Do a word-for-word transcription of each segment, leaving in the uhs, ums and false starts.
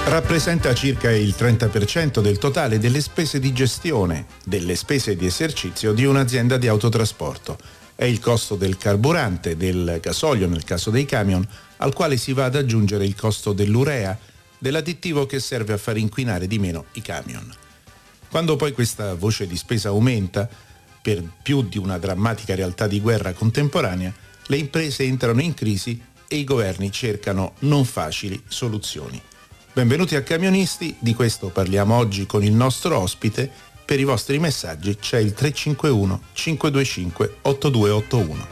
Rappresenta circa il trenta per cento del totale delle spese di gestione, delle spese di esercizio di un'azienda di autotrasporto. È il costo del carburante, del gasolio nel caso dei camion, al quale si va ad aggiungere il costo dell'urea, dell'additivo che serve a far inquinare di meno i camion. Quando poi questa voce di spesa aumenta, per più di una drammatica realtà di guerra contemporanea, le imprese entrano in crisi e i governi cercano non facili soluzioni. Benvenuti a Camionisti, di questo parliamo oggi con il nostro ospite. Per i vostri messaggi c'è il tre cinque uno cinque due cinque otto due otto uno.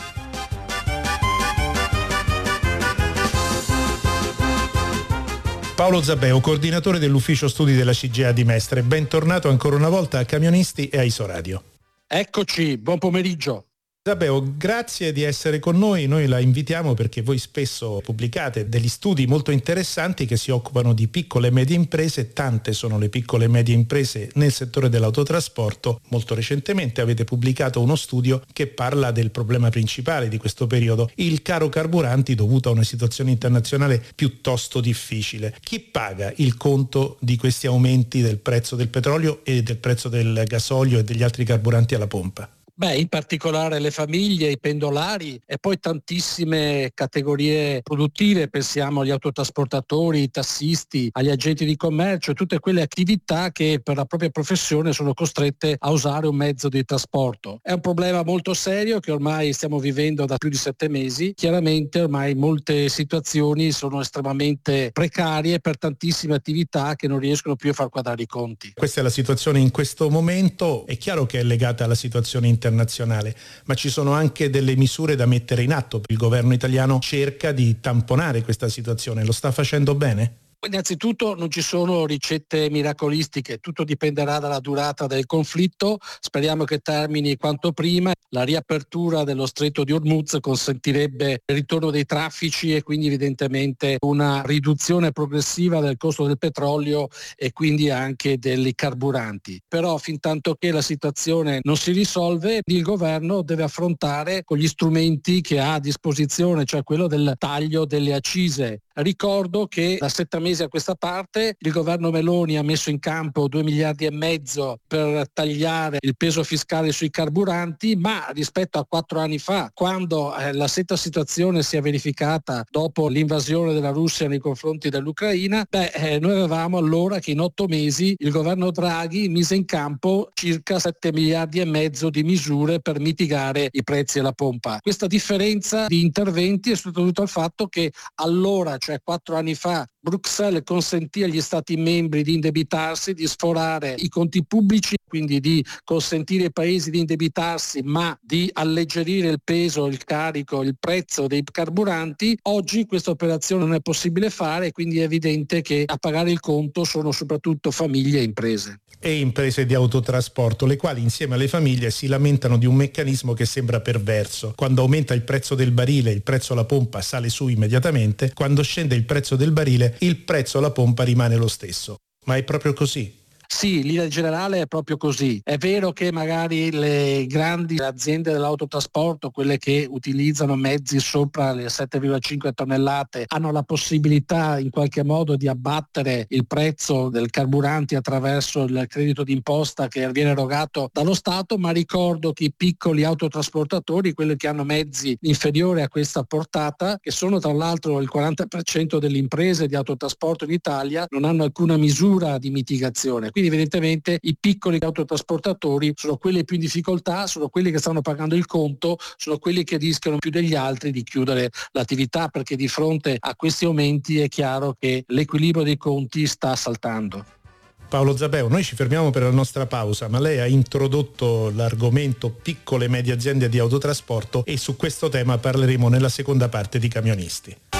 Paolo Zabeo, coordinatore dell'ufficio studi della C G I A di Mestre, bentornato ancora una volta a Camionisti e a Isoradio. Eccoci, buon pomeriggio. Zabeo, grazie di essere con noi. Noi la invitiamo perché voi spesso pubblicate degli studi molto interessanti che si occupano di piccole e medie imprese. Tante sono le piccole e medie imprese nel settore dell'autotrasporto. Molto recentemente avete pubblicato uno studio che parla del problema principale di questo periodo, il caro carburanti dovuto a una situazione internazionale piuttosto difficile. Chi paga il conto di questi aumenti del prezzo del petrolio e del prezzo del gasolio e degli altri carburanti alla pompa? Beh, in particolare le famiglie, i pendolari e poi tantissime categorie produttive, pensiamo agli autotrasportatori, i tassisti, agli agenti di commercio, tutte quelle attività che per la propria professione sono costrette a usare un mezzo di trasporto. È un problema molto serio che ormai stiamo vivendo da più di sette mesi. Chiaramente ormai molte situazioni sono estremamente precarie per tantissime attività che non riescono più a far quadrare i conti. Questa è la situazione in questo momento. È chiaro che è legata alla situazione internazionale. internazionale, ma ci sono anche delle misure da mettere in atto. Il governo italiano cerca di tamponare questa situazione, lo sta facendo bene? Innanzitutto non ci sono ricette miracolistiche, tutto dipenderà dalla durata del conflitto, speriamo che termini quanto prima. La riapertura dello stretto di Hormuz consentirebbe il ritorno dei traffici e quindi evidentemente una riduzione progressiva del costo del petrolio e quindi anche dei carburanti. Però fin tanto che la situazione non si risolve, il governo deve affrontare con gli strumenti che ha a disposizione, cioè quello del taglio delle accise. Ricordo che da sette mesi a questa parte il governo Meloni ha messo in campo due miliardi e mezzo per tagliare il peso fiscale sui carburanti, ma rispetto a quattro anni fa, quando eh, la stessa situazione si è verificata dopo l'invasione della Russia nei confronti dell'Ucraina, beh, eh, noi avevamo allora che in otto mesi il governo Draghi mise in campo circa sette miliardi e mezzo di misure per mitigare i prezzi alla pompa. Questa differenza di interventi è dovuta al fatto che allora, cioè quattro anni fa, Bruxelles consentì agli Stati membri di indebitarsi, di sforare i conti pubblici, quindi di consentire ai paesi di indebitarsi ma di alleggerire il peso, il carico, il prezzo dei carburanti. Oggi questa operazione non è possibile fare, quindi è evidente che a pagare il conto sono soprattutto famiglie e imprese. E imprese di autotrasporto, le quali insieme alle famiglie si lamentano di un meccanismo che sembra perverso. Quando aumenta il prezzo del barile, il prezzo alla pompa sale su immediatamente, quando scende il prezzo del barile, il prezzo alla pompa rimane lo stesso. Ma è proprio così? Sì, l'idea generale è proprio così. È vero che magari le grandi aziende dell'autotrasporto, quelle che utilizzano mezzi sopra le sette virgola cinque tonnellate, hanno la possibilità in qualche modo di abbattere il prezzo del carburante attraverso il credito d'imposta che viene erogato dallo Stato, ma ricordo che i piccoli autotrasportatori, quelli che hanno mezzi inferiori a questa portata, che sono tra l'altro il quaranta per cento delle imprese di autotrasporto in Italia, non hanno alcuna misura di mitigazione. Quindi evidentemente i piccoli autotrasportatori sono quelli più in difficoltà, sono quelli che stanno pagando il conto, sono quelli che rischiano più degli altri di chiudere l'attività, perché di fronte a questi aumenti è chiaro che l'equilibrio dei conti sta saltando. Paolo Zabeo, noi ci fermiamo per la nostra pausa, ma lei ha introdotto l'argomento piccole e medie aziende di autotrasporto e su questo tema parleremo nella seconda parte di Camionisti.